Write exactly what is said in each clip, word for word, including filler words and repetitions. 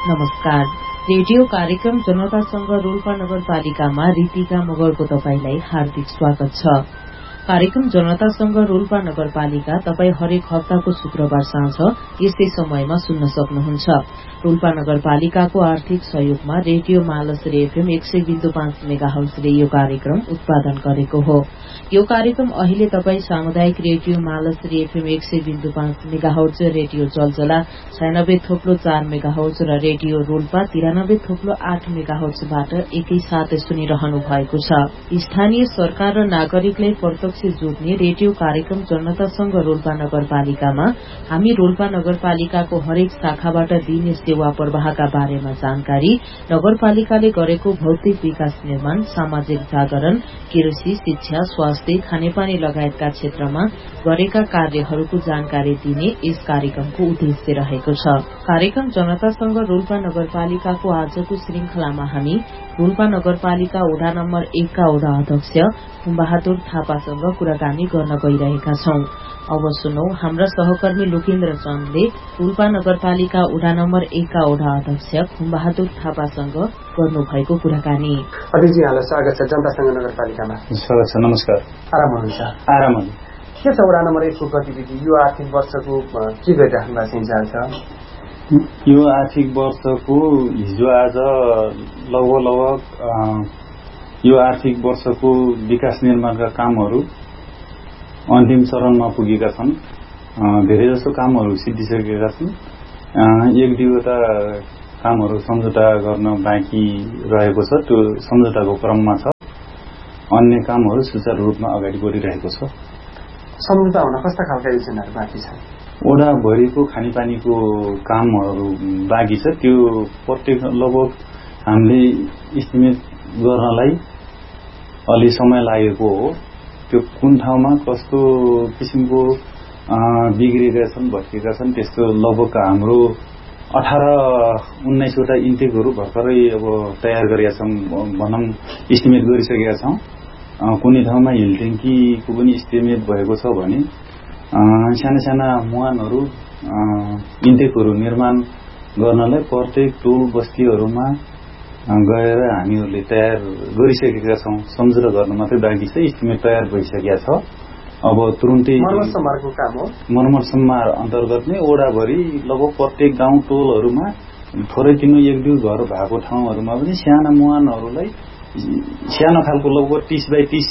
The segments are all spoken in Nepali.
नमस्कार। रेडियो कार्यक्रम जनतासँग रोल्पा नगरपालिकामा रीतिका मगरको तपाईलाई हार्दिक स्वागत छ। कार्यक्रम जनतासँग रोल्पा नगरपालिका तपाई हरेक हप्ताको शुक्रबार साँझ यस्तै समयमा सुन्न सक्नुहुन्छ। रोल्पा नगरपालिकाको आर्थिक सहयोगमा रेडियो मालसरे एफएम एक सय बिन्दु पाँच मेगाहर्जले यो कार्यक्रम उत्पादन गरेको हो। यो कार्यक्रम अहिले तपाई सामुदायिक रेडियो मालसरे एफएम एक सय बिन्दु पाँच मेगाहर्ज, रेडियो जलजला छयानब्बे थोप्लो चार मेगाहर्ज र रेडियो रोल्पा तिरानब्बे थोप्लो आठ मेगाहर्जबाट एकैसाथ सुनिरहनु भएको छ। स्थानीय सरकार र नागरिकलाई प्रत्यक्ष जोड्ने रेडियो कार्यक्रम जनतासँग रोल्पा नगरपालिकामा हामी रोल्पा नगरपालिकाको हरेक शाखाबाट दिइने सेवा प्रवाहका बारेमा जानकारी, नगरपालिकाले गरेको भौतिक विकास निर्माण, सामाजिक जागरण, कृषि, शिक्षा, स्वास्थ्य, खानेपानी लगायतका क्षेत्रमा गरेका कार्यहरूको जानकारी दिने यस कार्यक्रमको उद्देश्य रहेको छ। कार्यक्रम जनतासँग रोल्पा नगरपालिकाको आजको श्रृंखलामा हामी रोल्पा नगरपालिका वडा नम्बर एक का वडा अध्यक्ष खुम्बहादुर थापासँग कुराकानी गर्न गइरहेका छौं। अब सुनौ हाम्रा सहकर्मी लोकेन्द्र चन्दले रोल्पा नगरपालिका वडा नम्बर एक का वडा अध्यक्ष खुम्बहादुर थापासँग गर्नुभएको कुराकानी। अध्यक्षजी, यहाँलाई स्वागत छ जनतासँग नगरपालिकामा। स्वागत छ। नमस्कार। आराम हुनुहुन्छ? आराम। के छ वडा नम्बर एक को गतिविधि? यो आर्थिक वर्षको के गरिराख्नु भएको सिन्चाल छ? यो आर्थिक वर्षको हिजो आज लगभग लगभग यो आर्थिक वर्षको विकास निर्माणका कामहरू अन्तिम चरणमा पुगेका छन्। धेरै जसो कामहरू सिद्धिसकेका छन्। एक दुईवटा कामहरू सम्झौता गर्न बाँकी रहेको छ, त्यो सम्झौताको क्रममा छ। अन्य कामहरू सुचारू रूपमा अगाडि बढिरहेको छ। सम्झौता हुन कस्ता खालका योजनाहरू बाँकी छन्? वडाभरिको खानेपानीको कामहरू बाँकी छ। त्यो प्रत्येक लगभग हामीले इस्टिमेट गर्नलाई अलि समय लागेको हो। त्यो कुन ठाउँमा कस्तो किसिमको बिग्रेका छन्, भत्केका छन्, त्यस्तो लगभग हाम्रो अठार उन्नाइसवटा इन्टेकहरू भर्खरै अब तयार गरेका छौँ, भनौँ इस्टिमेट गरिसकेका छौँ। कुनै ठाउँमा हिल ट्याङ्कीको पनि इस्टिमेट भएको छ भने साना साना मुहानहरू इन्टेकहरू निर्माण गर्नलाई प्रत्येक टोल बस्तीहरूमा गएर हामीहरूले तयार गरिसकेका छौँ। सम्झौता गर्न मात्रै बाँकी छ। इस्टिमेट तयार भइसकेका छ। अब तुरुन्तै मर्मत सम्मारको काम हो। मर्मत सम्मार अन्तर्गत नै वडाभरि लगभग प्रत्येक गाउँ टोलहरूमा थोरै तिनो एक दुई घर भएको ठाउँहरूमा पनि साना मुहानहरूलाई सानो खालको लगभग तीस बाई तीस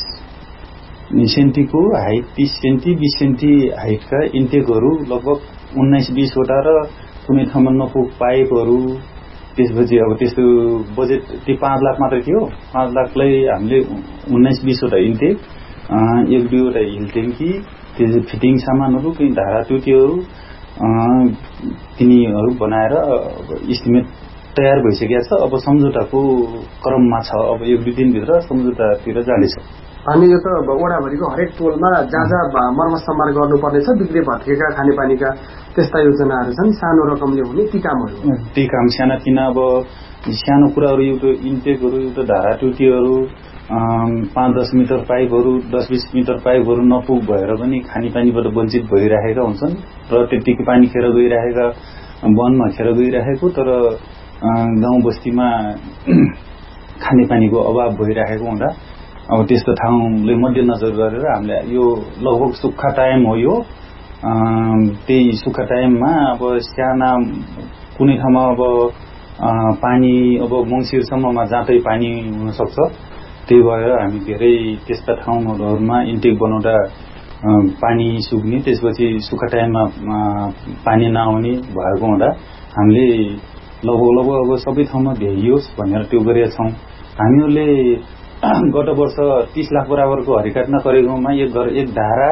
सेन्टीको हाइट, तीस सेन्टी बीस सेन्टी हाइटका इन्टेकहरू लगभग उन्नाइस बीसवटा र कुनै ठाउँमा नपुग पाइपहरू। त्यसपछि अब त्यस्तो बजेट त्यो पाँच लाख मात्रै थियो। पाँच लाखलाई हामीले उन्नाइस बीसवटा इन्टेक, एक दुईवटा हिल ट्याङ्की, त्यो फिटिङ सामानहरू, केही धारा टुटीहरू तिनीहरू बनाएर इस्टिमेट तयार भइसकेको छ। अब सम्झौताको क्रममा छ। अब एक दुई दिनभित्र सम्झौतातिर जानेछ। अनि यो त वडाभरिको हरेक टोलमा जहाँ जहाँ मर्मत सम्मार गर्नुपर्नेछ, बिग्रे भत्केका खानेपानीका त्यस्ता योजनाहरू छन्, सानो रकमले हुने ती कामहरू। ती काम साना तिना अब सानो कुराहरू, एउटा इन्टेकहरू, एउटा धारा टुटीहरू, पाँच दस मिटर पाइपहरू, दस बिस मिटर पाइपहरू नपुग भएर पनि खानेपानीबाट वञ्चित भइरहेका हुन्छन् र त्यतिकै पानी खेर गइरहेका, वनमा खेर गइरहेको, तर गाउँ बस्तीमा खानेपानीको अभाव भइरहेको हुँदा अब त्यस्तो ठाउँले मध्यनजर गरेर हामीले यो लगभग सुक्खा टाइम हो। यो त्यही सुक्खा टाइममा अब साना कुनै ठाउँमा अब पानी अब मङ्सिरसम्ममा जाँदै पानी हुनसक्छ। त्यही भएर हामी धेरै त्यस्ता ठाउँहरूमा इन्टेक बनाउँदा पानी सुक्ने, त्यसपछि सुक्खा टाइममा पानी नआउने भएको हुँदा हामीले लगभग लगभग अब सबै ठाउँमा भ्याइयोस् भनेर त्यो गरेका छौँ। हामीहरूले गत वर्ष तीस लाख बराबरको हरिकाट्न गरेकोमा एक घर एक धारा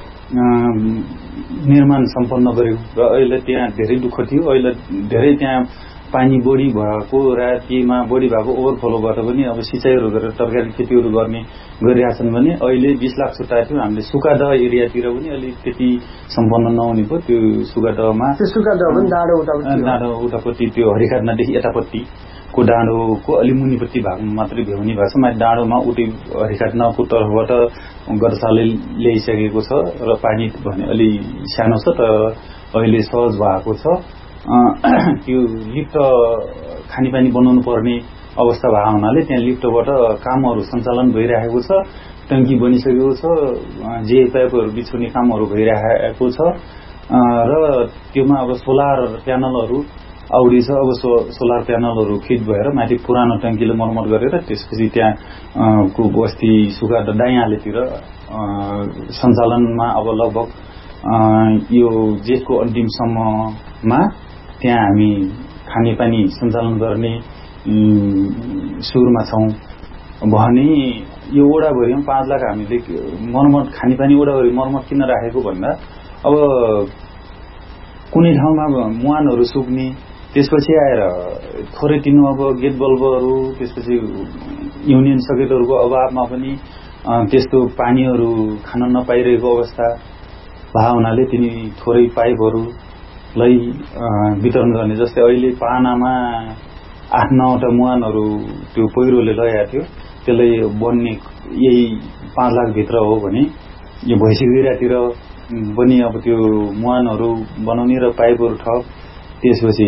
निर्माण सम्पन्न गर्यो र अहिले त्यहाँ धेरै दुःख थियो। अहिले धेरै त्यहाँ पानी बढी भएको रातिमा बढी भएको ओभरफ्लोबाट पनि अब सिँचाइहरू गरेर तरकारी खेतीहरू गर्ने गरिरहेछन् भने अहिले बीस लाख छुट्टाएको थियो। हामीले सुकादह एरियातिर पनि अलि त्यति सम्पन्न नहुने भयो। त्यो सुकादहमा डाँडो उतापट्टि त्यो हरिकाट्नदेखि यतापट्टिको डाँडोको अलि मुनिपट्टि भाग मात्रै भ्याउने भएको छ। माथि डाँडोमा उतै हरिकाट्नको तर्फबाट गत सालले ल्याइसकेको छ र पानी भने अलि सानो छ, तर अहिले सहज भएको छ। त्यो लिफ्ट खानेपानी बनाउनु पर्ने अवस्था भएको हुनाले त्यहाँ लिफ्टबाट कामहरू सञ्चालन भइरहेको छ, टङ्की बनिसकेको छ, जे पाइपहरू बिछाउने कामहरू भइरहेको छ र त्योमा अब सोलर प्यानलहरू आउडी छ। अब सो सोलर प्यानलहरू फिट भएर माथि पुरानो टङ्कीले मर्मत गरेर त्यसपछि त्यहाँ को बस्ती सुगा डाइँहालेतिर सञ्चालनमा अब लगभग यो जेठको अन्तिमसम्ममा त्यहाँ हामी खानेपानी सञ्चालन गर्ने सुरुमा छौँ भने यो वडाभरिमा पाँच लाख हामीले मर्मत खानेपानी वडाभरि मर्मत किन राखेको भन्दा अब कुनै ठाउँमा मुहानहरू सुक्ने, त्यसपछि आएर थोरै तिनो अब गेट बल्बहरू, त्यसपछि युनियन सकेटहरूको अभावमा पनि त्यस्तो पानीहरू खान नपाइरहेको अवस्था भए हुनाले तिनी थोरै पाइपहरूलाई वितरण गर्ने। जस्तै अहिले पानामा आठ नौवटा मुहानहरू त्यो पहिरोले लगाएको थियो, त्यसलाई बन्ने यही पाँच लाखभित्र हो भने यो भैँसीगैरातिर पनि अब त्यो मुहानहरू बनाउने र पाइपहरू ठप, त्यसपछि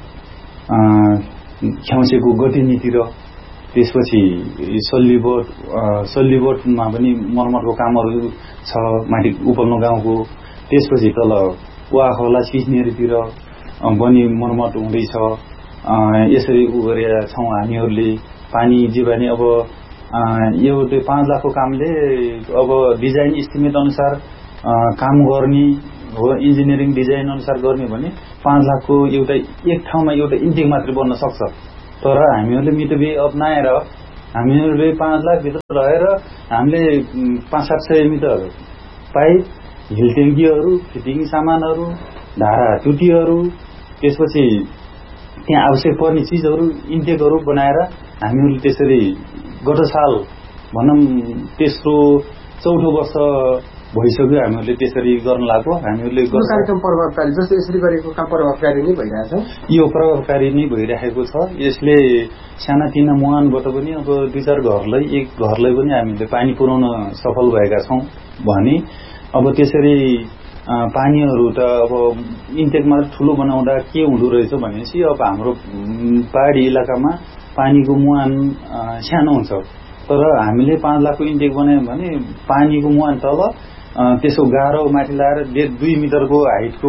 ख्याउसेको गतिनीतिर, त्यसपछि सल्लीबोट सल्लीबोटमा पनि मर्मतको कामहरू छ माथि उपल्लो गाउँको, त्यसपछि तल वाखोला सिस्नेरीतिर पनि मर्मत हुँदैछ। यसरी उ गरेका छौँ हामीहरूले। पानी जे भने अब यो पाँच लाखको कामले अब डिजाइन इस्टिमेट अनुसार काम गर्ने हो, इन्जिनियरिङ डिजाइन अनुसार गर्ने भने पाँच लाखको एउटा एक ठाउँमा एउटा इन्टेक मात्रै बन्न सक्छ। तर हामीहरूले मिटोबे अपनाएर हामीहरूले पाँच लाखभित्र रहेर हामीले पाँच सात सय मिटर पाइप, हिल ट्याङ्कीहरू, फिटिङ सामानहरू, धारा टुटीहरू, त्यसपछि त्यहाँ आवश्यक पर्ने चिजहरू इन्टेकहरू बनाएर हामीहरूले त्यसरी गत साल भनौँ तेस्रो चौथो वर्ष भइसक्यो हामीहरूले त्यसरी गर्न लाग्यो। हामीहरूले कार्यक्रम प्रभावकारी जस्तो यसरी गरेको काम प्रभावकारी नै भइरहेछ। यो प्रभावकारी नै भइरहेको छ। यसले सानातिना मुहानबाट पनि अब दुई चार घरलाई एक घरलाई पनि हामीले पानी पुर्याउन सफल भएका छौँ भने अब त्यसरी पानीहरू त अब इन्टेकमा ठुलो बनाउँदा के हुँदो रहेछ भनेपछि अब हाम्रो पहाडी इलाकामा पानीको मुहान सानो हुन्छ, तर हामीले पाँच लाखको इन्टेक बनायौँ भने पानीको मुहान तल त्यसको गाह्रो माथि लगाएर डेढ दुई मिटरको हाइटको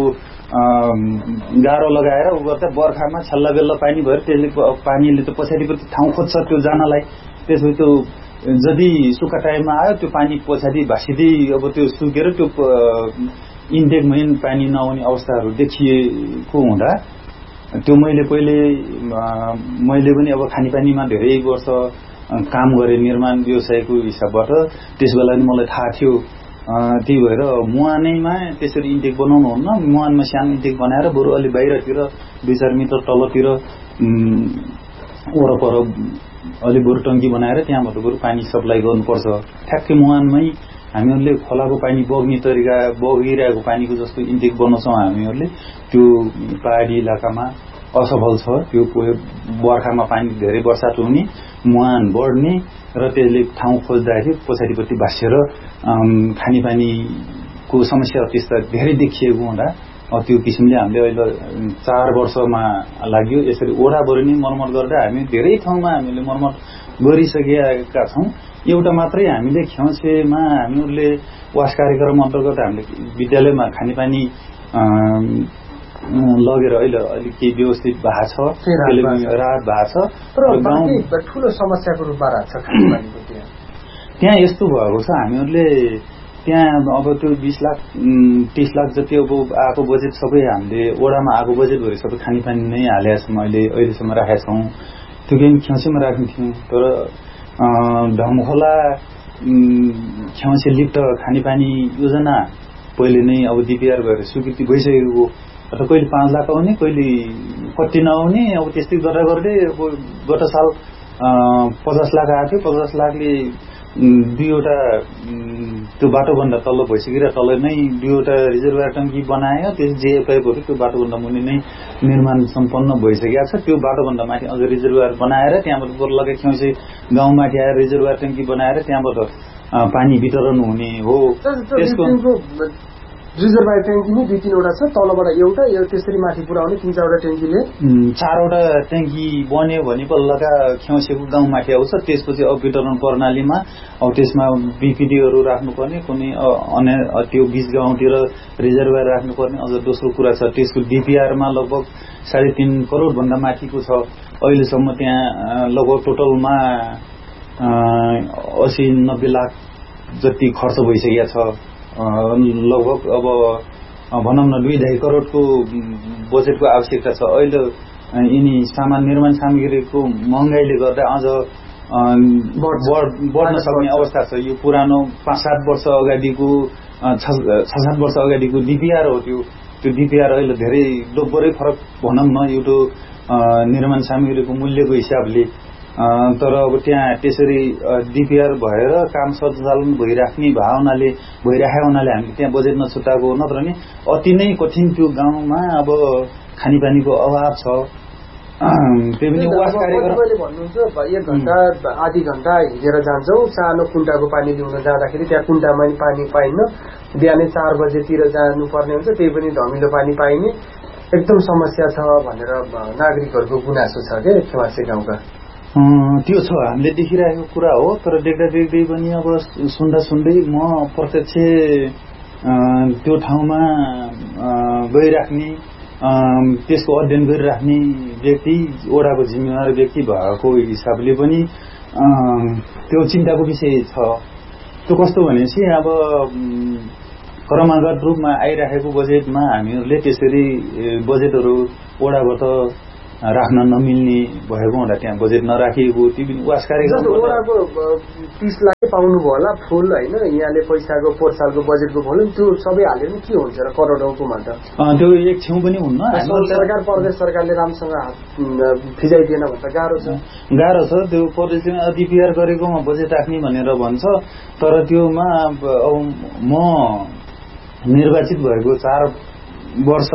गाह्रो लगाएर उ गर्दा बर्खामा छल्ला बेल्ला पानी भएर त्यसले पानीले त पछाडिपट्टि ठाउँ खोज्छ त्यो जानलाई। त्यसपछि त्यो जति सुक्खा टाइममा आयो त्यो पानी पछाडि भासिँदै अब त्यो सुकेर त्यो इन्टेकमै पानी नआउने अवस्थाहरू देखिएको हुँदा त्यो मैले पहिले मैले पनि अब खानेपानीमा धेरै वर्ष काम गरेँ निर्माण व्यवसायको हिसाबबाट, त्यस बेला नि मलाई थाहा थियो। त्यही भएर मुहानैमा त्यसरी इन्टेक बनाउनु हुन्न, मुहानमा सानो इन्टेक बनाएर बरु अलि बाहिरतिर दुई चार मिटर तलतिर वरपर अलि बरु टङ्की बनाएर त्यहाँबाट बरु पानी सप्लाई गर्नुपर्छ। ठ्याक्कै मुहानमै हामीहरूले खोलाको पानी बग्ने तरिका बगिरहेको पानीको जस्तो इन्टेक बनाउँछौँ हामीहरूले, त्यो पहाडी इलाकामा असफल छ। त्यो बर्खामा पानी धेरै वर्षात हुने, मुहान बढ्ने र त्यसले ठाउँ खोज्दाखेरि पछाडिपट्टि भाँसिएर खानेपानीको समस्या त्यस्ता धेरै देखिएको हुँदा त्यो किसिमले हामीले अहिले चार वर्षमा लाग्यो। यसरी वडाभरि नै मर्मत गर्दा हामी धेरै ठाउँमा हामीले मर्मत गरिसकेका छौँ। एउटा मात्रै हामीले ख्याउसेमा हामीहरूले वास कार्यक्रम अन्तर्गत हामीले विद्यालयमा खानेपानी लगेर अहिले अलिक केही व्यवस्थित भएको छ, राहत भएको छ। तर ठुलो समस्याको रूपमा राहत छ खानेपानीको। त्यहाँ त्यहाँ यस्तो भएको छ हामीहरूले त्यहाँ अब त्यो बिस लाख तीस लाख जति अब आएको बजेट सबै हामीले वडामा आएको बजेटभरि सबै खानेपानी नै हालेका छौँ, अहिले अहिलेसम्म राखेका छौँ। त्यो गेम ख्याउसेमा राख्ने थियौँ, तर ढमखोला ख्याउसे लिफ्ट खानेपानी योजना पहिले नै अब डिपिआर भएर स्वीकृति भइसकेको, र कहिले पाँच लाख आउने कहिले कति नआउने अब त्यस्तै गर्दा गर्दै अब गत साल पचास लाख आएको थियो। पचास लाखले दुईवटा त्यो बाटोभन्दा तल्लो भइसकेर तल नै दुईवटा रिजर्भर टङ्की बनायो, त्यस जेएफआईहरू त्यो बाटोभन्दा मुनि नै निर्माण सम्पन्न भइसकेको छ। त्यो बाटोभन्दा माथि अझ रिजर्भर बनाएर त्यहाँबाट लगे ख्याउसे गाउँमाथि आएर रिजर्भर टङ्की बनाएर त्यहाँबाट पानी वितरण हुने हो। त्यसको रिजर्भायर ट्याङ्की नै दुई तीनवटा छ, तलबाट एउटा त्यसरी माथि पुर्याउने तीन चारवटा ट्याङ्कीले चारवटा ट्याङ्की बन्यो भने पल्लका खेउसेको गाउँमाथि आउँछ। त्यसपछि अब वितरण प्रणालीमा अब त्यसमा बिपिडीहरू राख्नुपर्ने, कुनै अन्य त्यो बीच गाउँतिर रिजर्भायर राख्नुपर्ने। अझ दोस्रो कुरा छ त्यसको डिपिआरमा लगभग साढे तीन करोड भन्दा माथिको छ। अहिलेसम्म त्यहाँ लगभग टोटलमा असी नब्बे लाख जति खर्च भइसकेको छ। लगभग अब भनौँ न दुई ढाई करोडको बजेटको आवश्यकता छ। अहिले यिनी सामान निर्माण सामग्रीको महँगाइले गर्दा अझ बढ्न सक्ने अवस्था छ। यो पुरानो पाँच सात वर्ष अगाडिको छ सात वर्ष अगाडिको डिपिआर हो। त्यो त्यो डिपिआर अहिले धेरै दोब्बरै फरक भनौँ न यो निर्माण सामग्रीको मूल्यको हिसाबले। तर अब त्यहाँ त्यसरी डिपिआर भएर काम सञ्चालन भइराख्ने भावनाले भइराखेको हुनाले हामीले त्यहाँ बजेट नछुटाएको। नत्र नि अति नै कठिन त्यो गाउँमा अब खानेपानीको अभाव छ। त्यही पनि वास कार्यक्रम भन्नुहुन्छ एक घण्टा आधी घण्टा हिँडेर जान्छौँ, सानो कुण्टाको पानी ल्याउन जाँदाखेरि त्यहाँ कुण्टामा पानी पाइन्न, बिहानै चार बजेतिर जानुपर्ने हुन्छ, त्यही पनि धमिलो पानी पाइने एकदम समस्या छ भनेर नागरिकहरूको गुनासो छ के खेवासे गाउँका। त्यो छ हामीले देखिरहेको कुरा हो। तर देख्दा देख्दै पनि अब सुन्दा सुन्दै म प्रत्यक्ष त्यो ठाउँमा गइराख्ने त्यसको अध्ययन गरिराख्ने व्यक्ति, वडाको जिम्मेवार व्यक्ति भएको हिसाबले पनि त्यो चिन्ताको विषय छ। त्यो कस्तो भनेपछि अब क्रमागत रूपमा आइराखेको बजेटमा हामीहरूले त्यसरी बजेटहरू वडाबाट राख्न नमिल्ने भएको हुँदा त्यहाँ बजेट नराखिएको त्यो पनि वास कार्यक्रम वडाको तीस लाख पाउनुभयो होला फुल होइन, यहाँले पैसाको पोहोर सालको बजेटको भोल्युम त्यो सबै हालेर नि के हुन्छ र करोडौँकोमा त त्यो एक छेउ पनि हुन्न। सरकार प्रदेश सरकारले राम्रोसँग हात फिजाइदिएन भने त गाह्रो छ। गाह्रो छ त्यो प्रदेशले डिपिआर गरेकोमा बजेट राख्ने भनेर भन्छ। तर त्योमा अब म निर्वाचित भएको चार वर्ष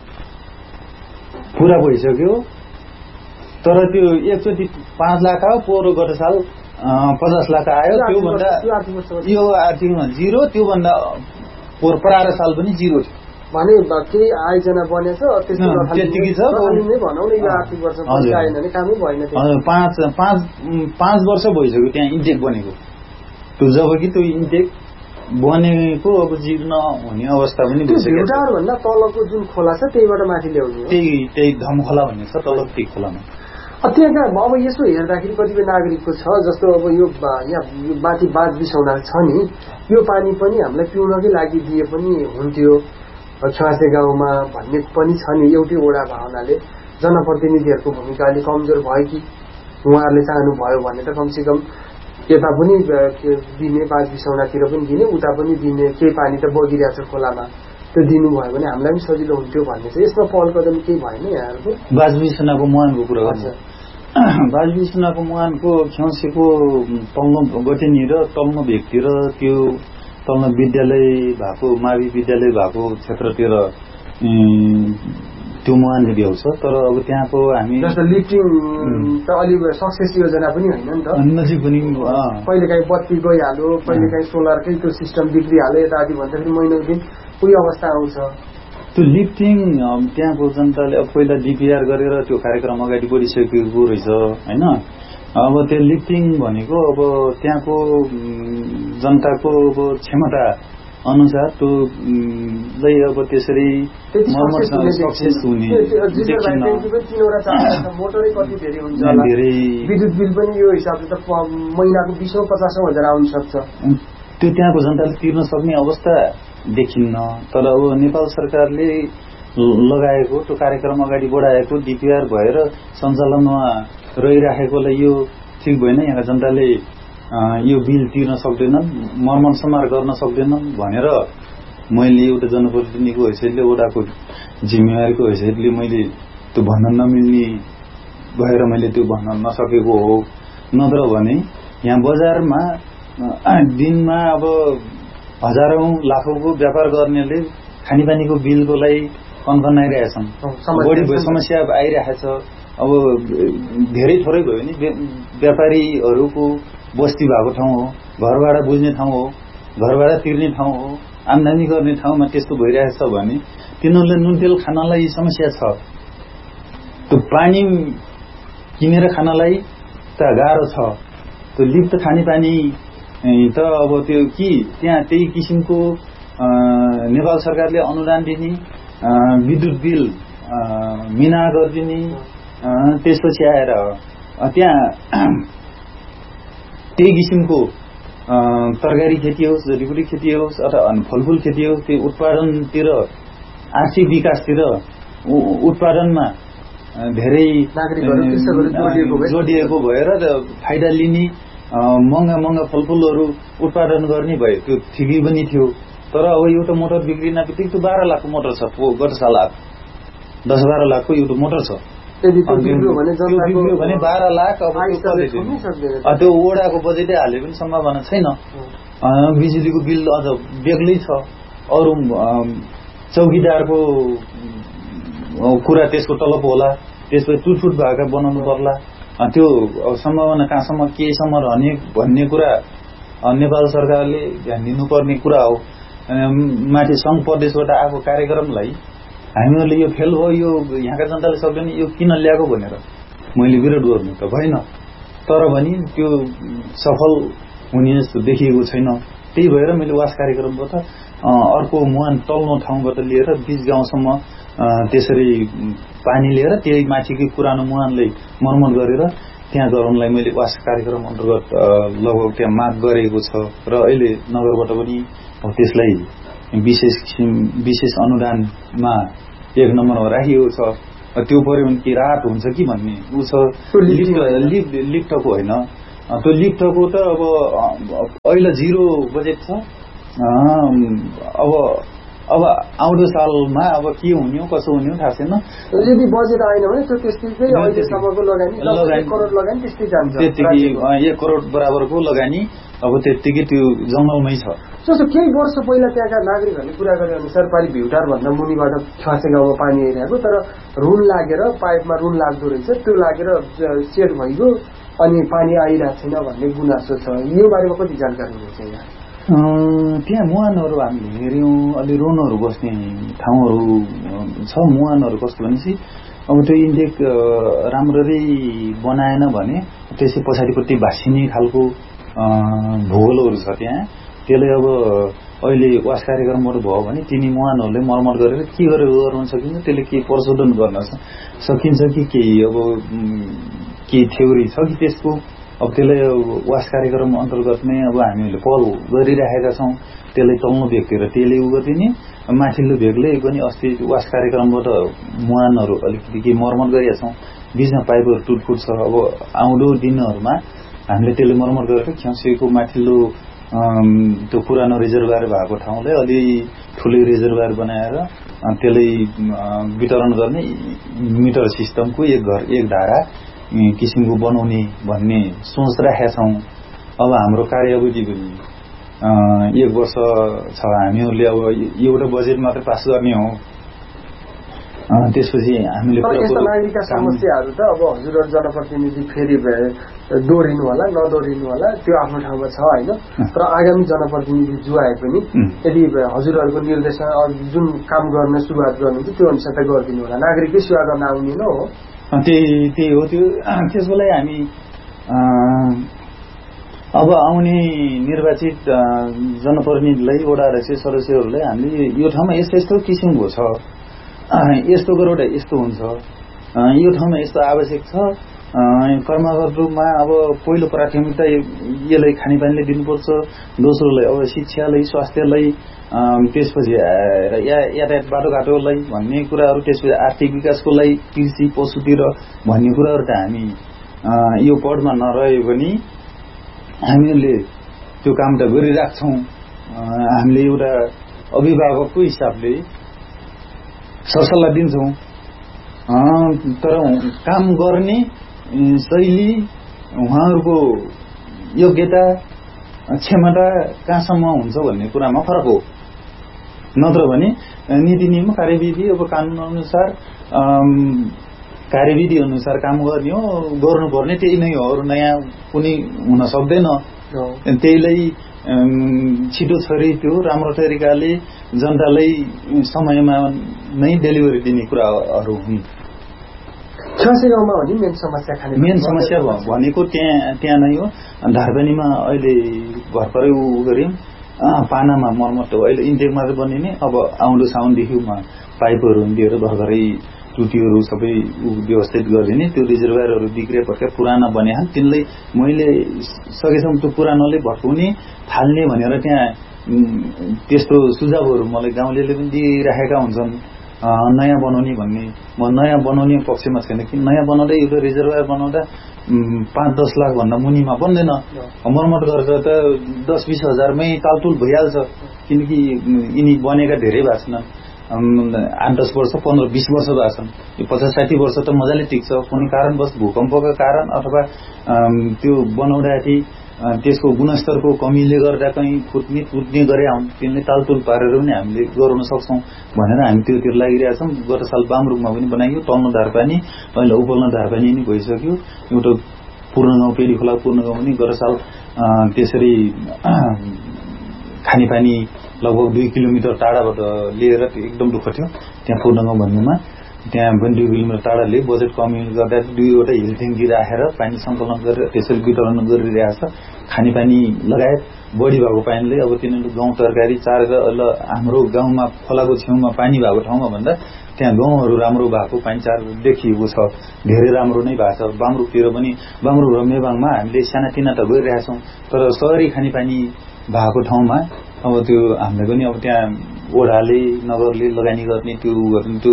पुरा भइसक्यो। तर त्यो एकचोटि पाँच लाख आयो, पोहोर गत साल पचास लाख आयो। त्योभन्दा यो आर्थिकमा जिरो, त्योभन्दा पोहोर परार साल पनि जिरो थियो भने केही आयोजना बनेछ त्यतिकै छ भनौँ न। यो आर्थिक वर्ष आएन भने कामै भएन। पाँच पाँच पाँच वर्ष भइसक्यो त्यहाँ इन्टेक बनेको। त्यो जबकि त्यो इन्टेक बनेको अब जीर्ण हुने अवस्था पनि भइसक्यो। भन्दा तलको जुन खोला छ त्यहीबाट माथि ल्याउने त्यही त्यही धमखोला भन्ने छ तल त्यही खोलामा। त्यहाँका अब यसो हेर्दाखेरि कतिपय नागरिकको छ जस्तो अब यो यहाँ माथि बाँध बिसाउना छ नि, यो पानी पनि हामीलाई पिउनकै लागि दिए पनि हुन्थ्यो छुवासे गाउँमा भन्ने पनि छ नि। एउटै वडा भावनाले जनप्रतिनिधिहरूको भूमिका अलिक कमजोर भयो कि उहाँहरूले चाहनुभयो भने त कमसेकम यता पनि दिने, बाँध बिसाउनातिर पनि दिने, उता पनि दिने, केही पानी त बगिरहेछ खोलामा, त्यो दिनुभयो भने हामीलाई पनि सजिलो हुन्थ्यो भन्ने छ। यसमा पहल कदम केही भएन यहाँहरूको? बाँध बिसाउनाको मुहानको कुरा गर्छ। बाँध बिसाउनाको मुहानको खेउसेको तल्लो गटेनी र तल्लो भेगतिर त्यो तल्लो विद्यालय भएको मावि विद्यालय भएको क्षेत्रतिर त्यो मुहान भ्याउँछ। तर अब त्यहाँको हामी जस्तो लिफ्टिङ त अलिक सक्सेस योजना पनि होइन नि त। नजिक पनि कहिलेकाहीँ बत्ती गइहाल्यो, कहिलेकाहीँ सोलरकै त्यो सिस्टम बिग्रिहाल्यो, यता आदि भन्दाखेरि महिनौ दिन उही अवस्था आउँछ। त्यो लिफ्टिङ त्यहाँको जनताले अब पहिला डिपिआर गरेर त्यो कार्यक्रम अगाडि बढिसकेको रहेछ होइन। अब त्यो लिफ्टिङ भनेको अब त्यहाँको जनताको अब क्षमता अनुसार त्यो अब त्यसरी सक्सेस हुने मोटरै कति धेरै हुन्छ, विद्युत बिल पनि यो हिसाबले त महिनाको बिसौँ पचासौँ हजार आउन सक्छ। त्यो त्यहाँको जनताले तिर्न सक्ने अवस्था देखिन्न। तर अब नेपाल सरकारले लगाएको त्यो कार्यक्रम अगाडि बढाएको डिपिआर भएर सञ्चालनमा रहिराखेकोलाई यो ठिक भएन, यहाँका जनताले यो बिल तिर्न सक्दैनन्, मर्मत समार गर्न सक्दैनन् भनेर मैले एउटा जनप्रतिनिधिको हैसियतले, वडाको जिम्मेवारीको हैसियतले मैले त्यो भन्न नमिल्ने भएर मैले त्यो भन्न नसकेको हो। नत्र भने यहाँ बजारमा दिनमा अब हजारौं लाखौंको व्यापार गर्नेले खानेपानीको बिलको लागि कन्कनाइरहेछन्, बढी समस्या आइरहेछ। अब धेरै थोरै भयो भने व्यापारीहरूको बस्ती भएको ठाउँ हो, घरबाट बुझ्ने ठाउँ हो, घरबाट तिर्ने ठाउँ हो, आम्दानी गर्ने ठाउँमा त्यस्तो भइरहेछ भने तिनीहरूले नुन तेल खानलाई समस्या छ। त्यो पानी किनेर खानलाई त गाह्रो छ। त्यो लिफ्ट खानेपानी त अब त्यो कि त्यहाँ त्यही किसिमको नेपाल सरकारले अनुदान दिने, विद्युत बिल मिना गरिदिने, त्यसपछि आएर त्यहाँ त्यही किसिमको तरकारी खेती होस्, जडीबुटी खेती होस् अथवा फलफुल खेती होस्, त्यो उत्पादनतिर आर्थिक विकासतिर उत्पादनमा धेरै जोडिएको भएर फाइदा लिने, महँगा महँगा फलफुलहरू उत्पादन गर्ने भयो। त्यो ठिकै पनि थियो। तर अब एउटा मोटर बिग्रिन बित्तिकै त्यो बाह्र लाखको मोटर छ। गत साल दस बाह्र लाखको एउटा मोटर छ। त्यो बिग्रियो भने बाह्र लाख अब त्यो वडाको बजेटै हाले पनि सम्भावना छैन। बिजुलीको बिल अझ बेग्लै छ। अरू चौकीदारको कुरा त्यसको तलब होला, त्यसपछि टुटफुट भएका बनाउनु पर्ला। त्यो सम्भावना कहाँसम्म केसम्म रहने भन्ने कुरा नेपाल सरकारले ध्यान दिनुपर्ने कुरा हो। माथि सङ्घ प्रदेशबाट आएको कार्यक्रमलाई हामीहरूले यो फेल भयो, यो यहाँका जनताले सक्दैन, यो किन ल्याएको भनेर मैले विरोध गर्नु त भएन। तर पनि त्यो सफल हुने जस्तो देखिएको छैन। त्यही भएर मैले वास कार्यक्रमबाट अर्को मुहान तल्लो ठाउँबाट लिएर बीच गाउँसम्म त्यसरी पानी लिएर त्यही माथिकै पुरानो मुहानलाई मर्मत गरेर त्यहाँ गराउनलाई मैले वास कार्यक्रम अन्तर्गत लगभग त्यहाँ माग गरेको छ। र अहिले नगरबाट पनि त्यसलाई विशेष किसिम विशेष अनुदानमा एक नम्बरमा राखिएको छ। त्यो पर्यो भने के राहत हुन्छ कि भन्ने ऊ छ। लिफ्ट लिफ्टको होइन, त्यो लिफ्टको त अब अहिले जिरो बजेट छ। अब अब आउँदो सालमा अब के हुने हो कसो हुने हो थाहा छैन। यदि बजेट आएन भने त्यो त्यस्तै अहिलेसम्मको लगानी एक करोड लगानी त्यस्तै जान्छ। त्यतिकै एक करोड बराबरको लगानी अब त्यतिकै त्यो जङ्गलमै छ। जस्तो केही वर्ष पहिला त्यहाँका नागरिकहरूले कुरा गरे अनुसार पारि भ्युटार भन्दा मुनिबाट छासे गाउँमा पानी आइरहेको, तर रुन लागेर पाइपमा रुन लाग्दो रहेछ, त्यो लागेर सेट भइगयो अनि पानी आइरहेको छैन भन्ने गुनासो छ। यो बारेमा कति जानकारी हुनुहुन्छ यहाँ? त्यहाँ मुहानहरू हामीले हेऱ्यौँ, अलि रोनहरू बस्ने ठाउँहरू छ। मुहानहरू कस्तो भनेपछि अब त्यो इन्टेक राम्ररी बनाएन भने त्यसै पछाडिपट्टि भाँसिने खालको भूगोलहरू छ त्यहाँ। त्यसले अब अहिले वास कार्यक्रमबाट भयो भने तिनी मुहानहरूले मर्मत गरेर के गरेर गर्न सकिन्छ, त्यसले के प्रशोधन गर्न सकिन्छ कि केही अब केही थ्योरी छ कि त्यसको। अब त्यसलाई वास कार्यक्रम अन्तर्गत नै अब हामीहरूले पहल गरिरहेका छौँ। त्यसलाई तल्लो भेगतिर त्यसले उ गरिदिने, माथिल्लो भेगले पनि अस्ति वास कार्यक्रमबाट मुहानहरू अलिकति केही मर्मत गरेका छौँ। बिचमा पाइपहरू टुटफुट छ। अब आउँदो दिनहरूमा हामीले त्यसले मर्मत गरेर ख्याउसेको माथिल्लो त्यो पुरानो रिजर्भर भएको ठाउँलाई अलि ठुलै रिजर्भर बनाएर त्यसलाई वितरण गर्ने मिटर सिस्टमको एक घर एक धारा किसिमको बनाउने भन्ने सोच राखेका छौँ। अब हाम्रो कार्यावधि पनि एक वर्ष छ। हामीहरूले अब एउटा बजेट मात्र पास गर्ने हो। त्यसपछि हामीले यस्ता नागरिकका समस्याहरू त अब हजुरहरू जनप्रतिनिधि फेरि दोहोरिनु होला नदोहोरिनु होला त्यो आफ्नो ठाउँमा छ होइन। तर आगामी जनप्रतिनिधि जो आए पनि यदि हजुरहरूको निर्देशन जुन काम गर्न सुरुवात गर्नुहुन्छ त्यो अनुसार त गरिदिनु होला। नागरिकै सेवा गर्न आउने न हो। त्यही त्यही हो। त्यो त्यसको लागि हामी अब आउने निर्वाचित जनप्रतिनिधिलाई वडा अध्यक्ष सदस्यहरूलाई हामीले यो ठाउँमा यस्तो यस्तो किसिमको छ, यस्तो गरेर यस्तो हुन्छ, यो ठाउँमा यस्तो आवश्यक छ, कर्मगत रूपमा अब पहिलो प्राथमिकता यसलाई खानेपानीले दिनुपर्छ, दोस्रोलाई अब शिक्षालाई स्वास्थ्यलाई, त्यसपछि यातायात बाटोघाटोलाई भन्ने कुराहरू, त्यसपछि आर्थिक विकासको लागि कृषि पशुतिर भन्ने कुराहरू त हामी यो पदमा नरहे पनि हामीहरूले त्यो काम त गरिराख्छौँ। हामीले एउटा अभिभावकको हिसाबले सरसल्लाह दिन्छौँ। तर काम गर्ने शैली उहाँहरूको योग्यता क्षमता कहाँसम्म हुन्छ भन्ने कुरामा फरक हो। नत्र भने नीति नियम कार्यविधि अब कानुन अनुसार कार्यविधि अनुसार काम गर्ने हो, गर्नुपर्ने त्यही नै हो। अरू नयाँ कुनै हुन सक्दैन। त्यहीलाई छिटो छरी त्यो राम्रो तरिकाले जनतालाई समयमा नै डेलिभरी दिने कुराहरू हुन्। छसे गाउँमा हो नि मेन समस्या खाने मेन समस्या भनेको त्यहाँ त्यहाँ नै हो। धारपानीमा अहिले भर्खरै उ गऱ्यौँ पानामा मर्मत हो, अहिले इन्टेक मात्रै बनिने, अब आउँदो साउनदेखिमा पाइपहरू दिएर भर्खरै टुटीहरू सबै व्यवस्थित गरिदिने। त्यो रिजर्भरहरू बिग्रिए भर्खर पुराना बने हाल तिनलाई मैले सकेसम्म त्यो पुरानोले भत्काउने थाल्ने भनेर त्यहाँ त्यस्तो सुझावहरू मलाई गाउँलेले पनि दिइराखेका हुन्छन्। नयाँ बनाउने भन्ने म नयाँ बनाउने पक्षमा छैन कि नयाँ बनाउँदै एउटा रिजर्भर बनाउँदा पाँच दस लाख भन्दा मुनिमा बन्दैन। मर्मत गरेर त दस बिस हजारमै तालतुल भइहाल्छ, किनकि यिनी बनेका धेरै भएको छन्, आठ दस वर्ष पन्ध्र बिस वर्ष भएको छन्। यो पचास साठी वर्ष त मजाले टिक्छ। कुनै कारणवश भूकम्पको कारण अथवा त्यो बनाउँदाखेरि त्यसको गुणस्तरको कमीले गर्दा कहीँ फुट्ने फुट्ने गरे हुन्, त्यसले तालतुल पारेर पनि हामीले गराउन सक्छौँ भनेर हामी त्योतिर लागिरहेका छौँ। गत साल बामरुङमा पनि बनाइयो, तल्लो धारपानी अहिले उपल्लो धारपानी पनि भइसक्यो। एउटा पूर्ण गाउँ पेली खोला पूर्ण गाउँ पनि गत साल त्यसरी खानेपानी लगभग दुई किलोमिटर टाढाबाट लिएर एकदम दुःख थियो त्यहाँ पूर्ण गाउँ भन्नेमा। त्यहाँ पनि दुई किलोमिटर टाढा लिए बजेट कमीले गर्दा दुईवटा हिल ट्याङ्की राखेर पानी सङ्कलन गरेर त्यसरी वितरण गरिरहेको छ। खानेपानी लगायत बढी भएको पानीले अब तिनीहरू गाउँ तरकारी चारेर ल हाम्रो गाउँमा खोलाको छेउमा पानी भएको ठाउँमा भन्दा त्यहाँ गाउँहरू राम्रो भएको पानी चार देखिएको छ, धेरै राम्रो नै भएको छ। बामरुङतिर पनि बामरुङ र मेबाङमा हामीले सानातिना त गरिरहेका छौँ, तर सहरी खानेपानी भएको ठाउँमा अब त्यो हामीले पनि अब त्यहाँ ओडाले नगरले लगानी गर्ने त्यो गर्ने त्यो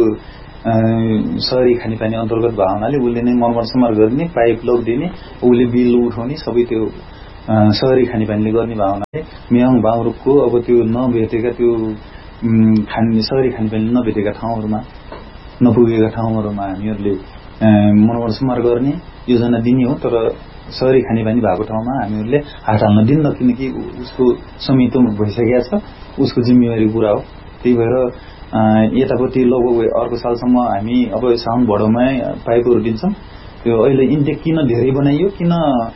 सहरी खानेपानी अन्तर्गत भएको हुनाले उसले नै मर्मत समार गर्ने, पाइप लगिदिने, उसले बिल उठाउने सबै त्यो सहरी खानेपानीले गर्ने भएको हुनाले मेबाङ बामरुङको अब त्यो नभेटेका त्यो खाने सहरी खानेपानी नभेटेका ठाउँहरूमा नपुगेका ठाउँहरूमा हामीहरूले मर्मत समार गर्ने योजना दिने हो। तर सहरी खानेपानी भएको ठाउँमा हामीहरूले हात हाल्न दिन्न, किनकि उसको समितो भइसकेको छ, उसको जिम्मेवारी पुरा हो। त्यही भएर यतापट्टि लगभग अर्को सालसम्म हामी अब साउन भदौमा पाइपहरू दिन्छौँ। त्यो अहिले इन्टेक किन धेरै बनाइयो, किन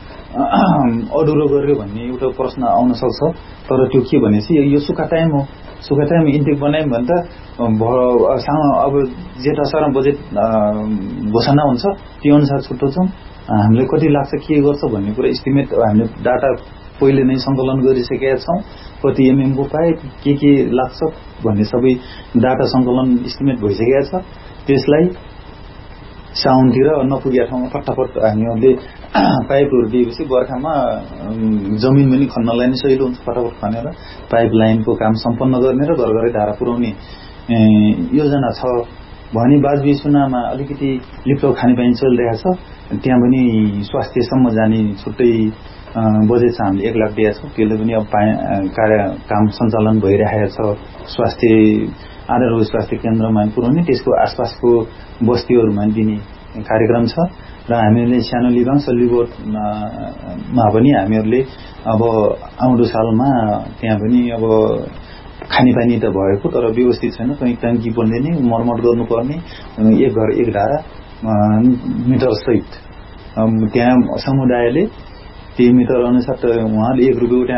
अधुरो गर्यो भन्ने एउटा प्रश्न आउन सक्छ। तर त्यो के भनेपछि यो सुक्खा टाइम हो, सुक्खा टाइम इन्टेक बनायौँ भने त अब जेठ असारमा बजेट घोषणा हुन्छ, त्यो अनुसार छुट्याउँछौँ। हामीलाई कति लाग्छ के गर्छ भन्ने कुरा इस्टिमेट हामीले डाटा पहिले नै सङ्कलन गरिसकेका छौँ। कति एमएमको पाइप के के लाग्छ भन्ने सबै डाटा सङ्कलन इस्टिमेट भइसकेको छ। त्यसलाई साउनतिर नपुगेका ठाउँमा फटाफट हामीहरूले पाइपहरू दिएपछि बर्खामा जमिन पनि खन्नलाई नै सजिलो हुन्छ, फटाफट खनेर पाइप लाइनको काम सम्पन्न गर्ने र घर घरै धारा पुर्याउने योजना छ। भने बाजबिसुनामा अलिकति लिफ्ट खानेपानी चलिरहेको छ, त्यहाँ पनि स्वास्थ्यसम्म जाने छुट्टै बजेट छ, हामीले एक लाख दिएको छौँ। त्यसले पनि अब कार्य काम सञ्चालन भइरहेको छ। स्वास्थ्य आधारभूत स्वास्थ्य केन्द्रमा पुर्याउने, त्यसको आसपासको बस्तीहरूमा दिने कार्यक्रम छ। र हामीले सानो लिबाङ सल्लीबोटमा पनि हामीहरूले अब आउँदो सालमा त्यहाँ पनि अब खानेपानी त भएको तर व्यवस्थित छैन, कहीँ ट्याङ्की बन्दिने, मर्मत गर्नुपर्ने, एक घर एक धारा मिटर सहित त्यहाँ समुदायले त्यही मिटर अनुसार त उहाँले एक रुपियाँ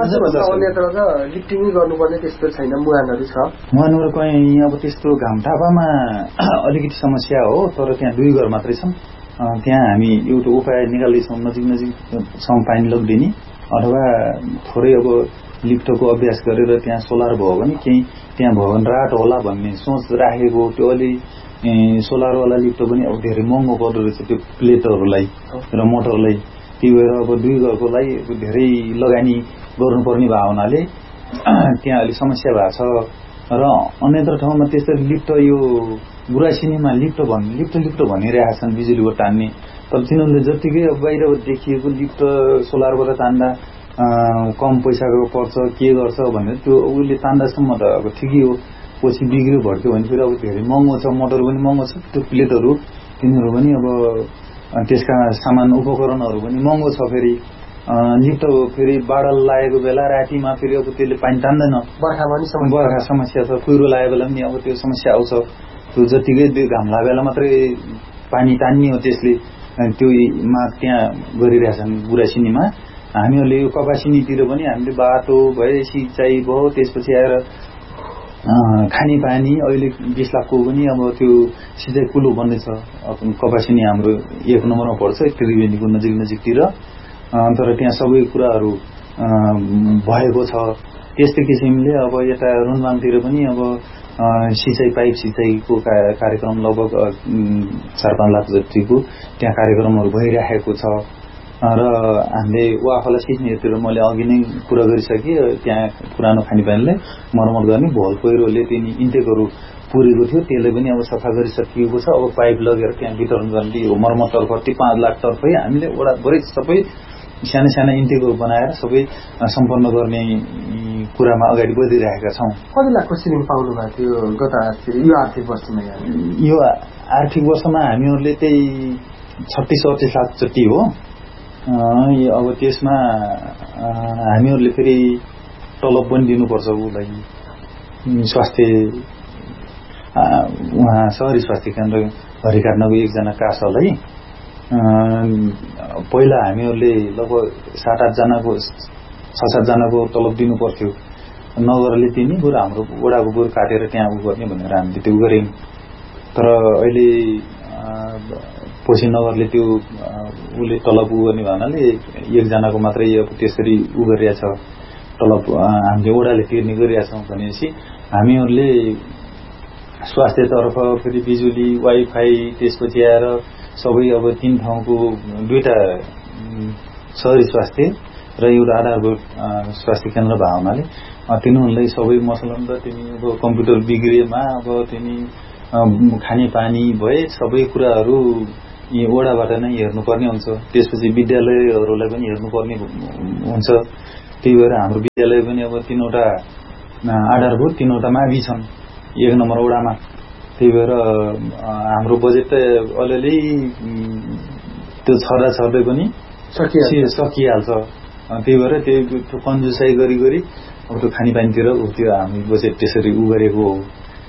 लिफ्टिङ गर्नुपर्ने त्यस्तो छैन। मुहानहरू छ, मुहानहरू कहीँ अब त्यस्तो घामटापामा अलिकति समस्या हो, तर त्यहाँ दुई घर मात्रै छन्। त्यहाँ हामी एउटा उपाय निकाल्दैछौँ, नजिक नजिकसम्म पानी लगिदिने अथवा थोरै अब लिफ्टको अभ्यास गरेर त्यहाँ सोलर भयो भने केही त्यहाँ भयो भने राहत होला भन्ने सोच राखेको। त्यो अलि सोलरवाला लिफ्ट पनि अब धेरै महँगो पर्दो रहेछ त्यो प्लेटहरूलाई र मोटरलाई। त्यही भएर अब दुई घरकोलाई धेरै लगानी गर्नुपर्ने भएको हुनाले त्यहाँ अलिक समस्या भएको छ। र अन्यत्र ठाउँमा त्यसरी लिफ्ट यो गुरासिनीमा लिफ्ट भन् लिफ्ट लिफ्ट भनिरहेका छन् बिजुलीबाट तान्ने, तर तिनीहरूले जतिकै अब बाहिर देखिएको लिफ्ट सोलरबाट तान्दा कम पैसाको पर्छ के गर्छ भनेर त्यो उसले तान्दासम्म त अब ठिकै हो, पछि बिग्रियो भड्क्यो भने फेरि अब धेरै महँगो छ, मोटर पनि महँगो छ, त्यो प्लेटहरू तिनीहरू पनि अब त्यसका सामान उपकरणहरू पनि महँगो छ। फेरि लिफ्ट फेरि बाडल लागेको बेला रातिमा फेरि अब त्यसले पानी तान्दैन, बर्खामा पनि बर्खा समस्या छ, कुहिरो लागेको बेला पनि अब त्यो समस्या आउँछ। त्यो जतिकै त्यो घाम लागेको बेला मात्रै पानी तान्ने हो, त्यसले त्योमा त्यहाँ गरिरहेछन् गुरासिनीमा। हामीहरूले यो कपासिनीतिर पनि हामीले बाटो भए सिँचाइ भयो, त्यसपछि आएर खानेपानी अहिले बीस लाखको पनि अब त्यो सिँचाइ कुलो बन्दैछ। कपासिनी हाम्रो एक नम्बरमा पर्छ त्रिवेणीको नजिक नजिकतिर, तर त्यहाँ सबै कुराहरू भएको छ। त्यस्तै किसिमले अब यता रुनबाङतिर पनि अब सिँचाइ पाइप सिँचाइको कार्यक्रम लगभग चार पाँच लाख जतिको त्यहाँ कार्यक्रमहरू भइरहेको छ। र हामीले वाखला सिस्नेतिर मैले अघि नै कुरा गरिसकेँ, त्यहाँ पुरानो खानेपानीलाई मर्मत गर्ने भल पहिरोले तिनी इन्टेकहरू पुरेको थियो, त्यसले पनि अब सफा गरिसकिएको छ। अब पाइप लगेर त्यहाँ वितरण गर्ने हो मर्मततर्फ त्यो पाँच लाख तर्फै हामीले वडाभरि सबै साना साना इन्टेकहरू बनाएर सबै सम्पन्न गर्ने कुरामा अगाडि बढिरहेका छौँ। कति लाखको सिलिङ पाउनु भएको थियो गत आर्थिक यो आर्थिक वर्षमा? यो आर्थिक वर्षमा हामीहरूले त्यही छत्तिस अडतिस लाख जति हो। अब त्यसमा हामीहरूले फेरि तलब पनि दिनुपर्छ उसलाई, स्वास्थ्य उहाँ सहरी स्वास्थ्य केन्द्र हरिकाट्नको एकजना कासालाई पहिला हामीहरूले लगभग सात आठजनाको छ सातजनाको तलब दिनु पर्थ्यो। नगरले दिने बरु हाम्रो वडाको बरु काटेर त्यहाँ उ गर्ने भनेर हामीले त्यो गऱ्यौँ। तर अहिले पछि नगरले त्यो उसले तलब उ गर्ने भन्नाले एकजनाको मात्रै अब त्यसरी उ गरिरहेछ, तलब हामीले वडाले तिर्ने गरिरहेछौँ भनेपछि हामीहरूले स्वास्थ्यतर्फ फेरि बिजुली वाइफाई त्यसपछि आएर सबै अब तीन ठाउँको दुईटा सहरी स्वास्थ्य र एउटा आधारभूत स्वास्थ्य केन्द्र भएको हुनाले तिनीहरूलाई सबै मसलन र तिनी अब कम्प्युटर बिग्रिएमा अब तिनी खानेपानी भए सबै कुराहरू यी वडाबाट नै हेर्नुपर्ने हुन्छ। त्यसपछि विद्यालयहरूलाई पनि हेर्नुपर्ने हुन्छ। त्यही भएर हाम्रो विद्यालय पनि अब तीनवटा आधारभूत तीनवटा मावि छन् एक नम्बर वडामा। त्यही भएर हाम्रो बजेट त अलिअलि त्यो छर्दा छर्दै पनि सकिहाल्छ। त्यही भएर त्यो कन्जुसाइ गरी गरी अब त्यो खानेपानीतिर त्यो हामी बजेट त्यसरी उ गरेको हो।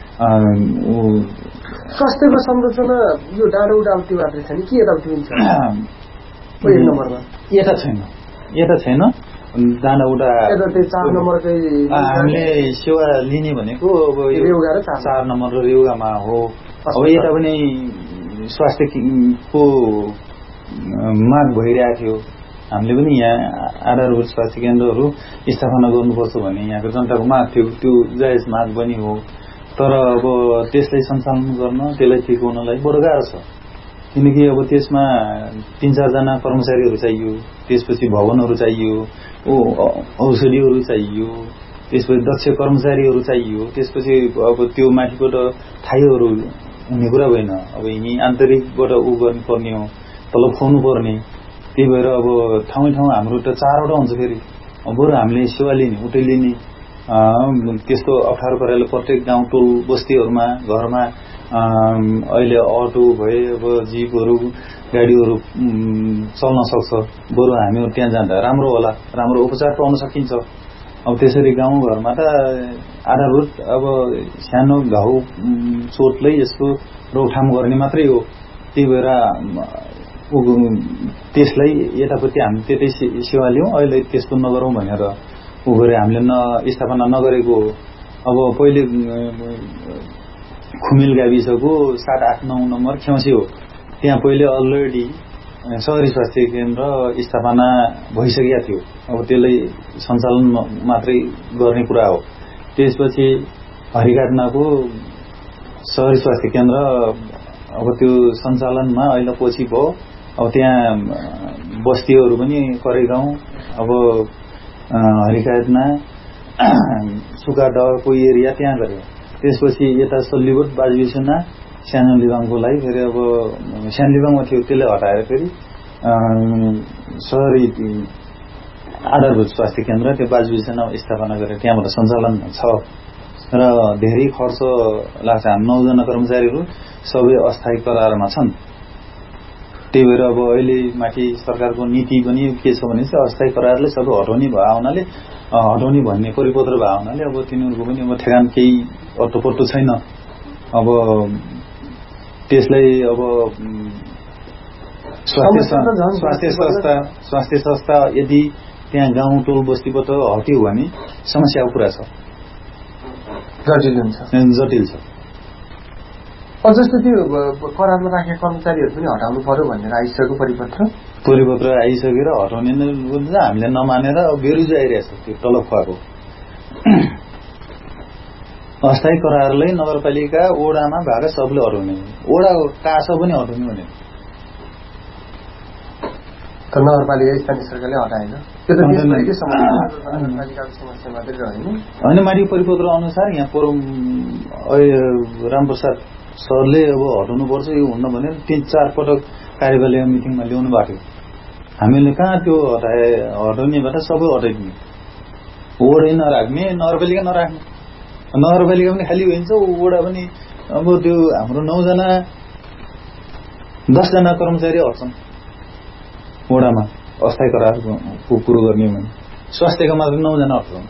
स्वास्थ्यको संरचना यो डाँडो उडाउटी मात्रै छ नि कि यताउति पनि छ? एक नम्बरमा यता छैन, यता छैन डाँडा उडा चार नम्बरकै हामीले सेवा लिने भनेको अब रेउगा र चार नम्बर र रेउगामा हो। अब यता पनि स्वास्थ्यको माग भइरहेको थियो। हामीले पनि यहाँ आधारभूत स्वास्थ्य केन्द्रहरू स्थापना गर्नुपर्छ भन्ने यहाँको जनताको माग थियो, त्यो जायज माग पनि हो। तर अब त्यसलाई सञ्चालन गर्न त्यसलाई ठिक हुनलाई बडो गाह्रो छ, किनकि अब त्यसमा तीन चारजना कर्मचारीहरू चाहियो, त्यसपछि भवनहरू चाहियो, ओ औषधिहरू चाहियो, त्यसपछि दक्ष कर्मचारीहरू चाहियो, त्यसपछि अब त्यो माथिबाट थाइहरू हुने कुरा होइन। अब यिनी आन्तरिकबाट उ गर्नुपर्ने हो, तलब खुवाउनु पर्ने। त्यही भएर अब ठाउँ ठाउँ हाम्रो त चारवटा हुन्छ फेरि, बरु हामीले सेवा लिने उतै लिने त्यस्तो अप्ठ्यारो परेर प्रत्येक गाउँ टोल बस्तीहरूमा घरमा अहिले अटो भए अब जिपहरू गाडीहरू चल्न सक्छ। बरु हामीहरू त्यहाँ जाँदा राम्रो होला, राम्रो उपचार पाउन सकिन्छ। अब त्यसरी गाउँघरमा त आधारभूत अब सानो घाउ चोटलाई यसको रोकथाम गर्ने मात्रै हो। त्यही भएर त्यसलाई यतापट्टि हामी त्यतै सेवा लियौँ, अहिले त्यस्तो नगरौँ भनेर उ गरे हामीले न स्थापना नगरेको। अब पहिले खुमिल गाविसको सात आठ नौ नम्बर खेउसी हो, त्यहाँ पहिले अलरेडी सहरी स्वास्थ्य केन्द्र स्थापना भइसकेको थियो। अब त्यसलाई सञ्चालन मात्रै गर्ने कुरा हो। त्यसपछि हरिघाटनाको सहरी स्वास्थ्य केन्द्र अब त्यो सञ्चालनमा अहिले पछि भयो। अब त्यहाँ बस्तीहरू पनि करेगाउँ अब हरिघाटना सुका डरको एरिया त्यहाँ गऱ्यो। त्यसपछि यता सल्लीगोट बाजबिसना सानो लिबाङको लागि फेरि अब सानो लिबाङमा थियो त्यसलाई हटाएर फेरि सहरी आधारभूत स्वास्थ्य केन्द्र त्यो बाजबिसना स्थापना गरेर त्यहाँबाट सञ्चालन छ र धेरै खर्च लाग्छ। हामी नौजना कर्मचारीहरू सबै अस्थायी करारमा छन्। त्यही भएर अब अहिले माथि सरकारको नीति पनि के छ भने चाहिँ अस्थायी करारलाई सबै हटाउने भयो हुनाले हटाउने भन्ने परिपत्र भयो हुनाले अब तिनीहरूको पनि अब ठेगान केही अटोपट्टो छैन। अब त्यसलाई अब स्वास्थ्य स्वास्थ्य संस्था स्वास्थ्य संस्था यदि त्यहाँ गाउँ टोल बस्तीबाट हट्यो भने समस्याको कुरा छ, जटिल हुन्छ, जटिल छ। अझ जस्तो त्यो करारमा राखेका कर्मचारीहरू पनि हटाउनु पर्यो भनेर आइसकेको परिपत्र परिपत्र आइसकेर हटाउने हामीले नमानेर बेरुजी आइरहेछ। त्यो तलब खुवाएको अस्थायी करारलाई नगरपालिका ओडामा भएर सबले हटाउने, ओडा कास पनि हटाउने भने नगरपालिका स्थानीय सरकारले हटाएन। त्यो त देशभरिकै नगरपालिकाको समस्या मात्रै रहेन होइन। माथि परिपत्र अनुसार यहाँ परम रामप्रसाद सरले अब हटाउनुपर्छ यो हुन्न भनेर तीन चार पटक कार्यपालिका मिटिङमा ल्याउनु भएको थियो। हामीले कहाँ त्यो हटाए हटाउनेबाट सबै हटाइदिने, ओडै नराख्ने, नगरपालिका नराख्ने। नगरपालिका पनि खाली भइन्छ, ओडा पनि अब त्यो हाम्रो नौजना दसजना कर्मचारी हट्छन् ओडामा अस्थायी करारको कुरो गर्ने भने, स्वास्थ्यका मात्र नौजना हट्छन्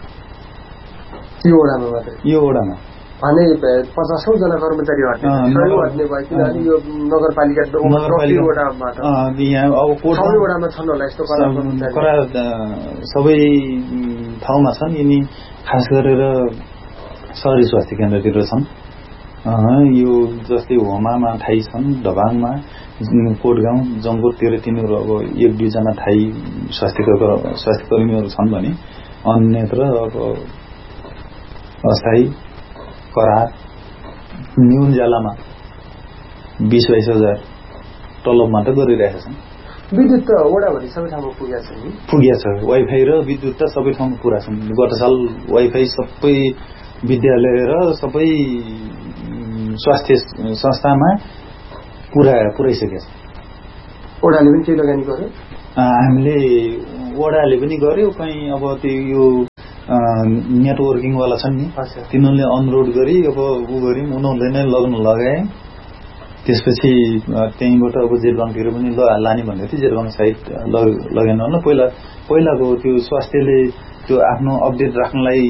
यो ओडामा मात्रै। यो ओडामा भने पचासौँ जना कर्मचारी हट्ने हट्ने भयो, किनभने यो नगरपालिका ओडाबाट यहाँ अब सबै ओडामा छन् होला यस्तो करार, सबै ठाउँमा छन्। यिनी खास गरेर सहरी स्वास्थ्य केन्द्रतिर छन्। यो जस्तै होमामा ठाई छन्, ढबाङमा, कोटगाउँ, जङ्गोटतिर तिनीहरू अब एक दुईजना ठाई स्वास्थ्यको स्वास्थ्य कर्मीहरू छन् भने अन्यत्र अब अस्थायी करार न्यून ज्यालामा बीस बाइस हजार तलबमा त गरिरहेका छन्। विद्युत त ओडाभरि सबै ठाउँमा पुगेको छ नि, पुगेको छ। वाइफाई र विद्युत त सबै ठाउँमा पुरा छन्। गत साल वाइफाई सबै विद्यालय र सबै स्वास्थ्य संस्थामा पुरा पुर्याइसकेको छ। ओडाले पनि केही लगानी गर्यो, हामीले ओडाले पनि गर्यो। कहीँ अब त्यो यो नेटवर्किङवाला छन् नि, तिनीहरूले अनुरोध गरी अब ऊ गऱ्यौँ, उनीहरूले नै लग्न लगाए। त्यसपछि त्यहीँबाट अब जेटबाङतिर पनि ल लाने भन्दै थियो, जेटबाङ साइड लगेन होला। पहिला पहिलाको त्यो स्वास्थ्यले त्यो आफ्नो अपडेट राख्नलाई,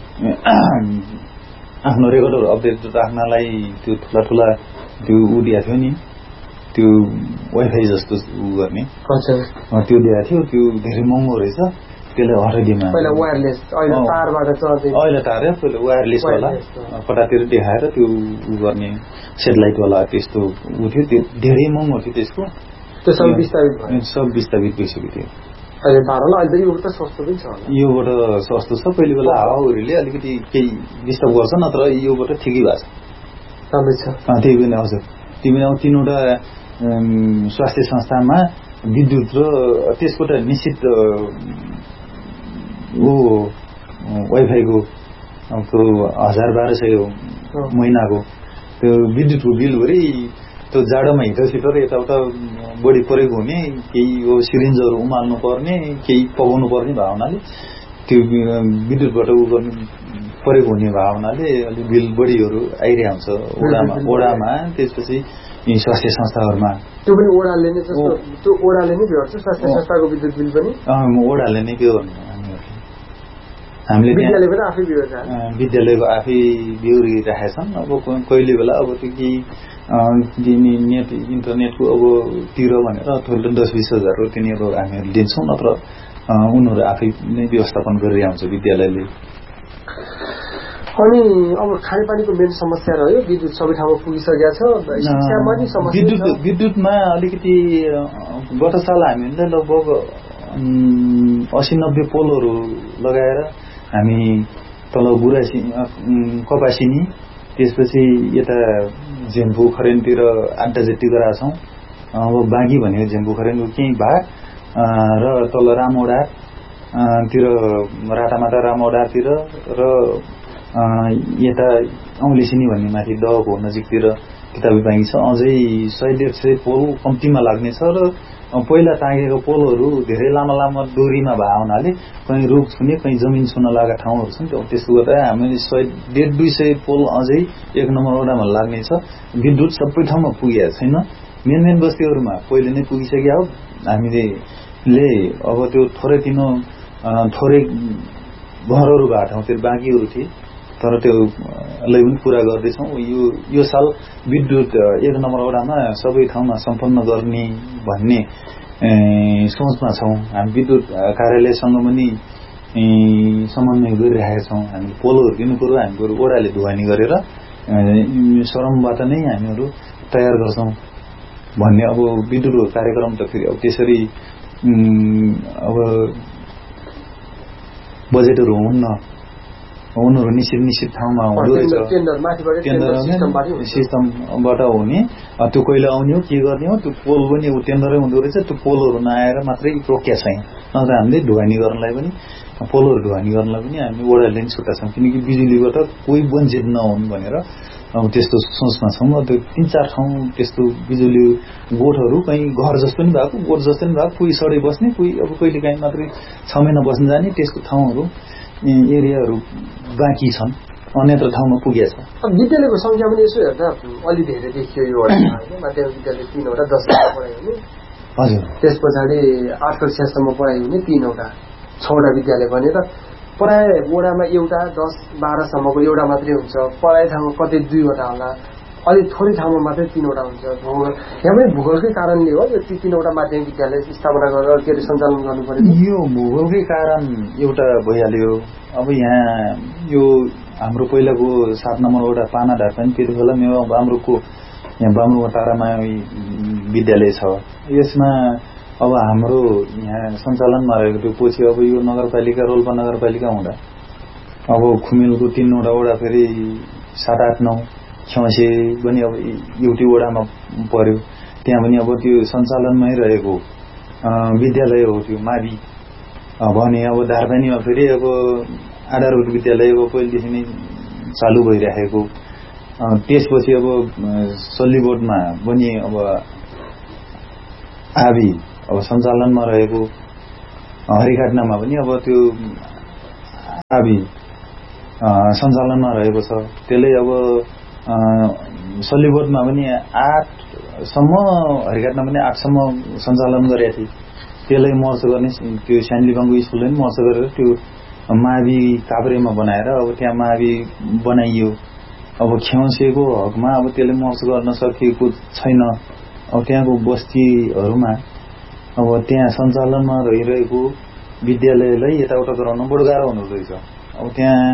आफ्नो रेकर्डहरू अपडेट राख्नलाई त्यो ठुला ठुला त्यो ऊ दिएको थियो नि, त्यो वाइफाई जस्तो ऊ गर्ने त्यो दिएको थियो। त्यो धेरै महँगो रहेछ, त्यसले हटाइदिनु। पहिला वायरलेस, अहिले तारबाट चल्दै, अहिले तार पहिला वायरलेस वाला कतातिर देखाएर त्यो ऊ गर्ने सेटेलाइट वाला त्यस्तो ऊ थियो। त्यो धेरै महँगो थियो त्यसको। त्यो सब विस्तारित भयो, सब विस्तारित भइसकेको थियो। अहिले तारला अहिले योबाट सस्तो पनि छ होला, योबाट सस्तो छ। पहिले बेला हावाहुरीले अलिकति केही डिस्टर्ब गर्छ, नत्र योबाट ठिकै भएको छ, राम्रै छ। त्यही पनि हजुर, त्यही पनि अब तिनवटा स्वास्थ्य संस्थामा विद्युत र त्यसको त निश्चित ऊ वाइफाईको त्यो हजार बाह्र सय महिनाको त्यो विद्युतको बिलभरि त्यो जाडोमा हिटर सिटर यताउता बढी परेको हुने, केही यो सिरिन्जहरू उमाल्नु पर्ने, केही पकाउनु पर्ने भएको हुनाले त्यो विद्युतबाट उ गर्नु परेको हुने भएको हुनाले अलिक बिल बढीहरू आइरहेको हुन्छ ओडामा ओडामा त्यसपछि यी स्वास्थ्य संस्थाहरूमा। त्यो पनि ओडाले नै जस्तो त्यो ओडाले नै बेहोर्छ स्वास्थ्य संस्थाको विद्युत बिल पनि ओडाले नै बेहोर्नु। हामीले विद्यालयबाट आफै बेहोर्छ, विद्यालयको आफै बेहोरिरहेका छन्। अब कहिले बेला अब त्यो केही नेट इन्टरनेटको अब तिर भनेर थोरै दस बिस हजारको तिनीहरू हामीहरू दिन्छौँ, नत्र उनीहरू आफै नै व्यवस्थापन गरिरहेको हुन्छ विद्यालयले। अनि अब खानेपानीको मेन समस्या रह्यो, विद्युत सबै ठाउँमा पुगिसकेको छ। शिक्षामा नि समस्या, विद्युत विद्युतमा अलिकति गत साल हामीले लगभग असी नब्बे पोलहरू लगाएर हामी तल गुरासी कपासिनी त्यसपछि यता झेम्पु खरेनतिर आड्डा जति गराएका छौँ। अब बाँकी भनेको झेम्पु खरेनको केही भाग र तल रामोडा तिर रातामाटा रामोडातिर र यता औँलीसिनी भन्ने माथि दहको नजिकतिर किताबी बाँकी छ। अझै सय डेढ सय पोल कम्तीमा लाग्नेछ र पहिला टाँगेको पोलहरू धेरै लामो लामो डोरीमा भए हुनाले कहीँ रुख छुने कहीँ जमिन छुन लागेका ठाउँहरू छन्। त्यो त्यस्तो गर्दा हामीले सय डेढ दुई सय पोल अझै एक नम्बर वडामा लाग्नेछ। विद्युत सबै ठाउँमा पुगेको छैन, मेन मेन बस्तीहरूमा पहिले नै पुगिसक्यो हो। हामीले अब त्यो थोरै तिनो थोरै घरहरू भएको ठाउँतिर बाँकीहरू थिए तर त्योलाई पनि पुरा गर्दैछौँ। यो यो साल विद्युत एक नम्बर वडामा सबै ठाउँमा सम्पन्न गर्ने भन्ने सोचमा छौँ। हामी विद्युत कार्यालयसँग पनि समन्वय गरिरहेका छौँ। हामी पोलहरू किन्नु पर्यो, हामीहरू ओडाले ढुवानी गरेर श्रमबाट नै हामीहरू तयार गर्छौँ भन्ने अब विद्युत कार्यक्रम त फेरि अब त्यसरी अब बजेटहरू हुन्न, उनीहरू निश्चित निश्चित ठाउँमा हुँदो रहेछ, सिस्टमबाट हुने। त्यो कहिले आउने हो के गर्ने हो, त्यो पोल पनि अब टेन्डरै हुँदो रहेछ। त्यो पोलहरू नआएर मात्रै रोकिया छैन, नत्र हामीले ढुवानी गर्नलाई पनि पोलहरू ढुवानी गर्नलाई पनि हामी ओडाले नै छुट्टा छौँ, किनकि बिजुलीबाट कोही वञ्चित नहुन् भनेर अब त्यस्तो सोचमा छौँ। त्यो तिन चार ठाउँ त्यस्तो बिजुली गोठहरू कहीँ घर जस्तो पनि भएको, गोठ जस्तो पनि भएको, कोही सडै बस्ने, कोही अब कहिले काहीँ मात्रै छ महिना बस्न जाने, त्यस्तो ठाउँहरू एरियाहरू बाँकी छन्, अन्यत्र ठाउँमा पुगेको छ। विद्यालयको सङ्ख्या पनि यसो हेर्दा अलि धेरै देखियो यो माध्यमिक विद्यालय तीनवटा दस पढाइ हुने, हजुर त्यस पछाडि आठ कक्षासम्म पढाइ हुने तीनवटा छवटा विद्यालय भनेर प्राय वडामा एउटा दस बाह्रसम्मको एउटा मात्रै हुन्छ, पढाइ ठाउँमा कतै दुईवटा होला, अलिक थोरै ठाउँमा मात्रै तीनवटा हुन्छ। भूगोल यहाँ पनि भूगोलकै कारणले हो यो ती तीनवटा माध्यमिक विद्यालय स्थापना गरेर के अरे सञ्चालन गर्नु पर्यो। यो भूगोलकै कारण एउटा भइहाल्यो। अब यहाँ यो हाम्रो पहिलाको सात नम्बरवटा पाना ढाका पनि त्यति बेला मेरो बाम्रो यहाँ बाम्रो तारामा विद्यालय छ। यसमा अब हाम्रो यहाँ सञ्चालनमा रहेको त्यो पछि अब यो नगरपालिका रोल्पा नगरपालिका हुँदा अब खुमेलको तीनवटा वडा फेरि सात आठ नौ छ्यासे पनि अब एउटै वडामा पर्यो। त्यहाँ पनि अब त्यो सञ्चालनमै रहेको विद्यालय हो त्यो मावि भने। अब धारपानीमा फेरि अब आधारभूत विद्यालय अब पहिलेदेखि नै चालु भइरहेको। त्यसपछि अब सल्लीबोटमा पनि अब आबी अब सञ्चालनमा रहेको। हरिघाटनामा पनि अब त्यो आबी सञ्चालनमा रहेको छ। त्यसले अब सल्लीबोटमा पनि आठसम्म, हरिघाटमा पनि आठसम्म सञ्चालन गरेका थिए। त्यसलाई मर्च गर्ने त्यो सानलिबाङको स्कुलले पनि मर्च गरेर त्यो मावि काभ्रेमा बनाएर अब त्यहाँ मावि बनाइयो। अब ख्याउसेको हकमा अब त्यसले मर्च गर्न सकिएको छैन। अब त्यहाँको बस्तीहरूमा अब त्यहाँ सञ्चालनमा रहिरहेको विद्यालयलाई यताउता गराउन बडो गाह्रो हुँदो रहेछ। अब त्यहाँ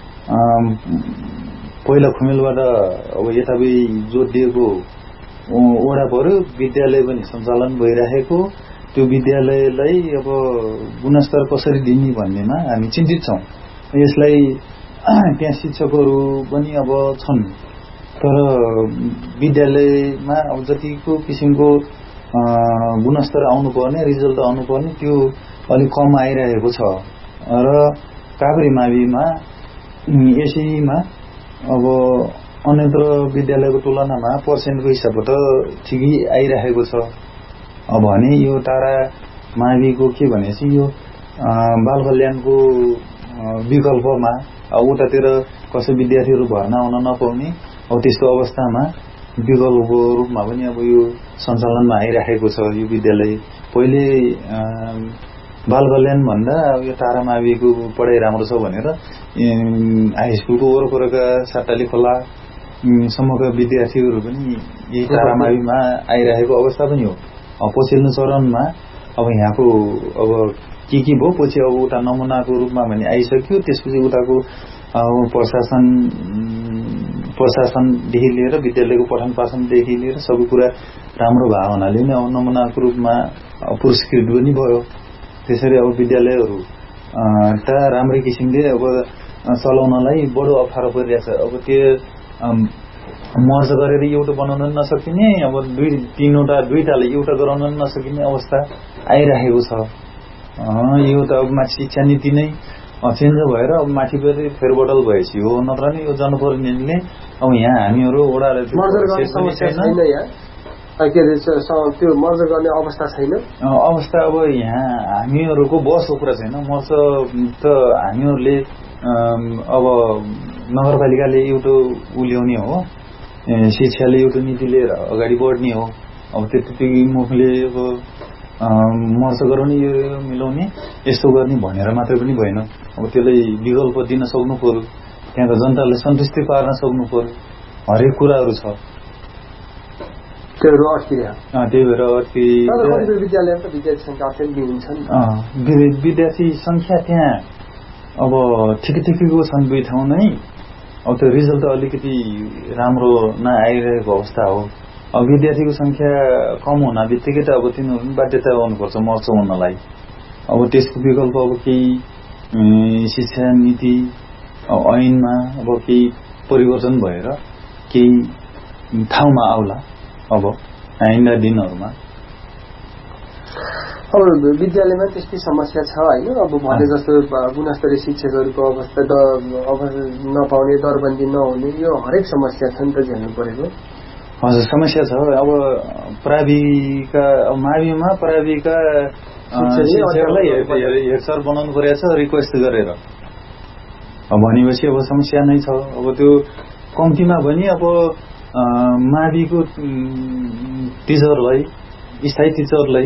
पहिला खुमेलबाट अब यताबै जोडिएको वडा पर्यो, विद्यालय पनि सञ्चालन भइरहेको। त्यो विद्यालयलाई अब गुणस्तर कसरी दिने भन्नेमा हामी चिन्तित छौँ। यसलाई त्यहाँ शिक्षकहरू पनि अब छन्, तर विद्यालयमा अब जतिको किसिमको गुणस्तर आउनुपर्ने, रिजल्ट आउनुपर्ने त्यो अलिक कम आइरहेको छ। र काभ्रे माविमा यसैमा अब अन्यत्र विद्यालयको तुलनामा पर्सेन्टको हिसाबबाट ठिकै आइरहेको छ। अब भने यो तारा माविको के भनेपछि यो बाल कल्याणको विकल्पमा अब उतातिर कसै विद्यार्थीहरू भर्ना हुन नपाउने, अब त्यस्तो अवस्थामा विकल्पको रूपमा पनि अब यो सञ्चालनमा आइरहेको छ यो विद्यालय। पहिले बाल कल्याण भन्दा यो तारा माविको पढाइ राम्रो छ भनेर हाई स्कुलको वरपरका साटाली खोला सम्मका विद्यार्थीहरू पनि यही तारा माविमा आइरहेको अवस्था पनि हो। पछिल्लो चरणमा अब यहाँको अब के के भयो पछि अब उता नमुनाको रूपमा भने आइसक्यो। त्यसपछि उताको प्रशासन प्रशासनदेखि लिएर विद्यालयको पठन पाठनदेखि लिएर सबै कुरा राम्रो भएको हुनाले नै अब नमुनाको रूपमा पुरस्कृत पनि भयो। त्यसरी अब विद्यालयहरू त राम्रै किसिमले अब चलाउनलाई बडो अप्ठ्यारो परिरहेछ। अब त्यो मर्ज गरेर एउटा बनाउन नसकिने, अब दुई तीनवटा दुईटाले एउटा गराउन नसकिने अवस्था आइरहेको छ। यो त अब माथि शिक्षा नीति नै चेन्ज भएर अब माथि पनि फेरबदल भएपछि हो, नत्र नि यो जनप्रतिनिधिले अब यहाँ हामीहरू ओडाले त्यो मर्ज गर्ने अवस्था छैन। अवस्था अब यहाँ हामीहरूको बसको कुरा छैन, मर्ज त हामीहरूले अब नगरपालिकाले एउटा उ ल्याउने हो, शिक्षाले एउटा नीति लिएर अगाडि बढ्ने हो। अब त्यति मुखले अब मर्च गराउने यो मिलाउने यस्तो गर्ने भनेर मात्रै पनि भएन। अब त्यसलाई विकल्प दिन सक्नु पर्यो। त्यहाँको जनतालाई सन्तुष्टि पार्न सक्नु पर्यो, हरेक कुराहरू छ। त्यही भएर अट्किरह्यो। त्यही भएर अट्कि विद्यालयमा त विद्यार्थी सङ्ख्या अत्यन्तै हुन्छ नि। विद्यार्थी सङ्ख्या त्यहाँ अब ठिकै ठिकैको छन् दुई ठाउँ नै। अब त्यो रिजल्ट त अलिकति राम्रो नआइरहेको अवस्था हो। अब विद्यार्थीको सङ्ख्या कम हुन बित्तिकै त अब तिनीहरू पनि बाध्यता गर्नुपर्छ मर्चो हुनलाई। अब त्यसको विकल्प अब केही शिक्षा नीति ऐनमा अब केही परिवर्तन भएर केही ठाउँमा आउला अब आइन्दा दिनहरूमा। अब विद्यालयमा त्यस्तै समस्या छ होइन। अब भने जस्तो गुणस्तरीय शिक्षकहरूको अवस्था द अब नपाउने, दरबन्दी नहुने, यो हरेक समस्या छ नि त झेल्नु परेको। हजुर समस्या छ। अब प्राविका माविमा प्राविका शिक्षकलाई हेरचाह बनाउनु परेको छ रिक्वेस्ट गरेर। भनेपछि अब समस्या नै छ। अब त्यो कम्तीमा पनि अब माविको टिचरलाई, स्थायी टिचरलाई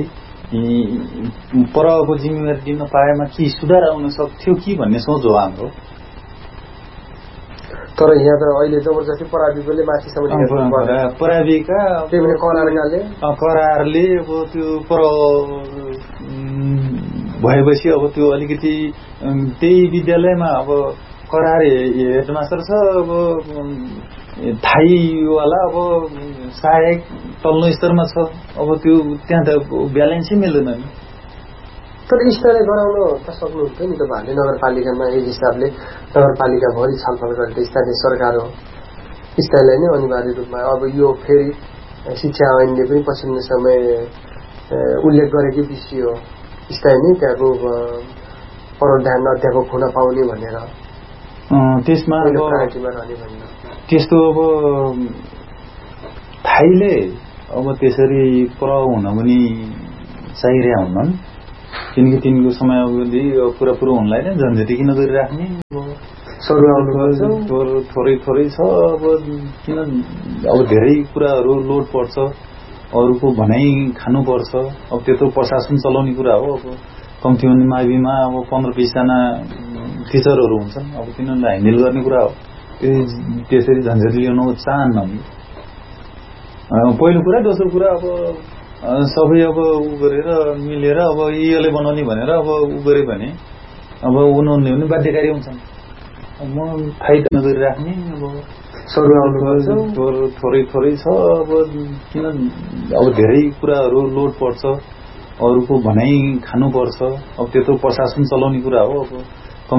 परको जिम्मेवारी दिन पाएमा के सुधार आउन सक्थ्यो कि भन्ने सोच हो हाम्रो। तर यहाँ त अहिले जबरजस्ती पराविकोले माथिसम्म पराविका करारले करारले अब त्यो पर भएपछि अब त्यो अलिकति त्यही विद्यालयमा अब करार हेडमास्टर छ, अब थाईवाला अब सहायक तल्लो स्तरमा छ। अब त्यो त्यहाँ त ब्यालेन्सै मिल्दैन नि। तर स्तरले गराउन त सक्नुहुन्थ्यो नि तपाईँहरूले नगरपालिकामा। एक हिसाबले नगरपालिकाभरि छलफल गरेर स्थानीय सरकार हो, स्तरलाई नै अनिवार्य रूपमा अब यो फेरि शिक्षा ऐनले पनि पछिल्लो समय उल्लेख गरेकै विषय हो, स्थायी नै त्यहाँको परोध्यान अध्यापक हुन पाउने भनेर। त्यसमा त्यस्तो अब थाईले अब त्यसरी पर हुन पनि चाहिरहेका हुनन्, किनकि तिनको समयावधि पुरा पुरो हुनलाई नै झन्झटी किन गरिराख्ने। थोरै थोरै छ अब किन अब धेरै कुराहरू लोड पर्छ, अरूको भनाइ खानुपर्छ। अब त्यो त प्रशासन चलाउने कुरा हो। अब कम्ती हुने माविमा अब पन्ध्र बिसजना टिचरहरू हुन्छन्, अब तिनीहरूलाई ह्यान्डल गर्ने कुरा हो। त्यसरी झन्झट ल्याउन चाहन्न। पहिलो कुरा। दोस्रो कुरा अब सबै अब उ गरेर मिलेर अब यसले बनाउने भनेर अब उ गरे भने अब उनीहरूले पनि बाध्यकारी हुन्छन्। म फाइट नगरिराख्ने अब थोरै थोरै छ। अब किन अब धेरै कुराहरू लोड पर्छ, अरूको भनाइ खानुपर्छ। अब त्यो त प्रशासन चलाउने कुरा हो। अब